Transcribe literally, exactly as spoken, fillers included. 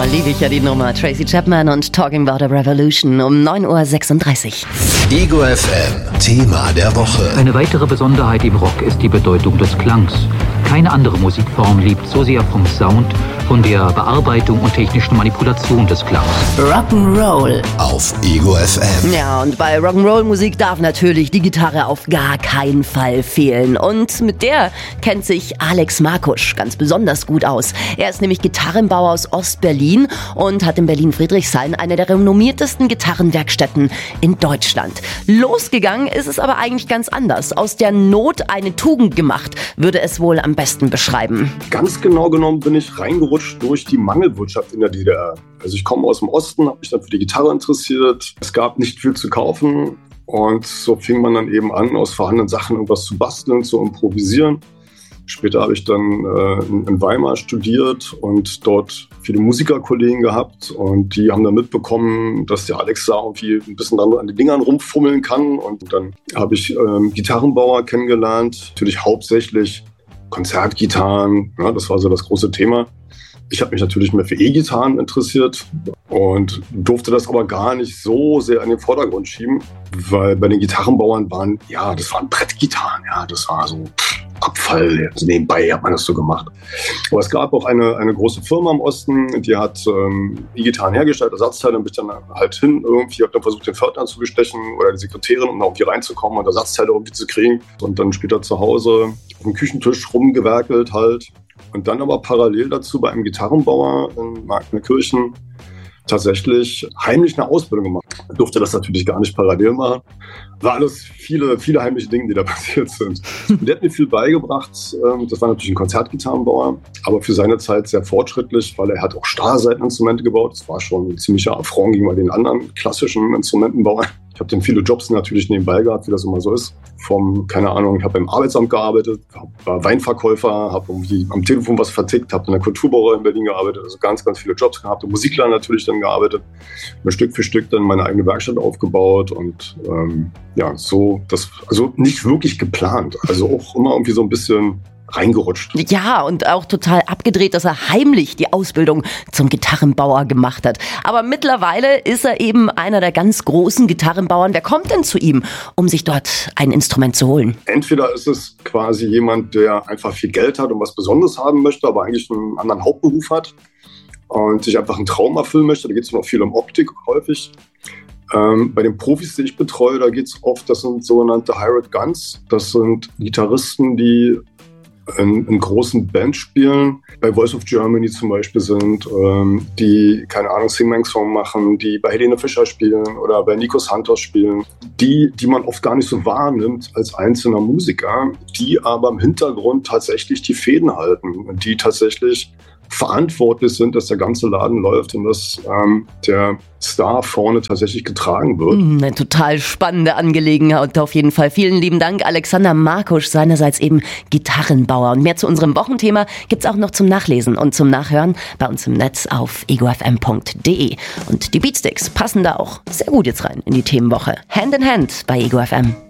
liebe ich ja die Nummer. Tracy Chapman und Talking About a Revolution um neun Uhr sechsunddreißig. Ego F M, Thema der Woche. Eine weitere Besonderheit im Rock ist die Bedeutung des Klangs. Keine andere Musikform lebt so sehr vom Sound, von der Bearbeitung und technischen Manipulation des Klangs. Rock'n'Roll auf Ego F M. Ja, und bei Rock'n'Roll-Musik darf natürlich die Gitarre auf gar keinen Fall fehlen. Und mit der kennt sich Alex Markusch ganz besonders gut aus. Er ist nämlich Gitarrenbauer aus Ost-Berlin und hat in Berlin-Friedrichshain eine der renommiertesten Gitarrenwerkstätten in Deutschland. Losgegangen ist es aber eigentlich ganz anders. Aus der Not eine Tugend gemacht, würde es wohl am besten beschreiben. Ganz genau genommen bin ich reingerutscht durch die Mangelwirtschaft in der D D R. Also ich komme aus dem Osten, habe mich dann für die Gitarre interessiert. Es gab nicht viel zu kaufen und so fing man dann eben an, aus vorhandenen Sachen irgendwas zu basteln, zu improvisieren. Später habe ich dann äh, in Weimar studiert und dort viele Musikerkollegen gehabt und die haben dann mitbekommen, dass der Alex da irgendwie ein bisschen an den Dingern rumfummeln kann. Und dann habe ich ähm, Gitarrenbauer kennengelernt, natürlich hauptsächlich Konzertgitarren, ja, das war so das große Thema. Ich habe mich natürlich mehr für E-Gitarren interessiert und durfte das aber gar nicht so sehr in den Vordergrund schieben, weil bei den Gitarrenbauern waren, ja, das waren Brettgitarren, ja, das war so Abfall, also nebenbei hat man das so gemacht. Aber es gab auch eine, eine große Firma im Osten, die hat ähm, E-Gitarren hergestellt, Ersatzteile, und bin ich dann halt hin irgendwie, habe dann versucht, den Pförtner zu bestechen oder die Sekretärin, um da irgendwie reinzukommen und Ersatzteile irgendwie zu kriegen. Und dann später zu Hause auf dem Küchentisch rumgewerkelt halt. Und dann aber parallel dazu bei einem Gitarrenbauer in Markneukirchen tatsächlich heimlich eine Ausbildung gemacht. Ich durfte das natürlich gar nicht parallel machen. War alles viele, viele heimliche Dinge, die da passiert sind. Und der hat mir viel beigebracht. Das war natürlich ein Konzertgitarrenbauer, aber für seine Zeit sehr fortschrittlich, weil er hat auch Stahlseiteninstrumente gebaut. Das war schon ein ziemlicher Affront gegenüber den anderen klassischen Instrumentenbauern. Ich habe dann viele Jobs natürlich nebenbei gehabt, wie das immer so ist. Vom, keine Ahnung, ich habe beim Arbeitsamt gearbeitet, war Weinverkäufer, habe irgendwie am Telefon was vertickt, habe in der Kulturbauer in Berlin gearbeitet, also ganz, ganz viele Jobs gehabt. Im Musikladen natürlich dann gearbeitet, mir Stück für Stück dann meine eigene Werkstatt aufgebaut und ähm, ja, so, das, also nicht wirklich geplant, also auch immer irgendwie so ein bisschen reingerutscht. Ja, und auch total abgedreht, dass er heimlich die Ausbildung zum Gitarrenbauer gemacht hat. Aber mittlerweile ist er eben einer der ganz großen Gitarrenbauern. Wer kommt denn zu ihm, um sich dort ein Instrument zu holen? Entweder ist es quasi jemand, der einfach viel Geld hat und was Besonderes haben möchte, aber eigentlich einen anderen Hauptberuf hat und sich einfach einen Traum erfüllen möchte. Da geht es noch viel um Optik häufig. Ähm, bei den Profis, die ich betreue, da geht es oft, das sind sogenannte Hired Guns. Das sind Gitarristen, die in, in großen Bands spielen, bei Voice of Germany zum Beispiel sind, ähm, die, keine Ahnung, Sing-Mang-Song machen, die bei Helene Fischer spielen oder bei Nico Santos spielen, die, die man oft gar nicht so wahrnimmt als einzelner Musiker, die aber im Hintergrund tatsächlich die Fäden halten, die tatsächlich verantwortlich sind, dass der ganze Laden läuft und dass ähm, der Star vorne tatsächlich getragen wird. Eine total spannende Angelegenheit auf jeden Fall. Vielen lieben Dank, Alexander Markusch, seinerseits eben Gitarrenbauer. Und mehr zu unserem Wochenthema gibt's auch noch zum Nachlesen und zum Nachhören bei uns im Netz auf ego f m punkt d e. Und die Beatsticks passen da auch sehr gut jetzt rein in die Themenwoche. Hand in Hand bei Ego F M.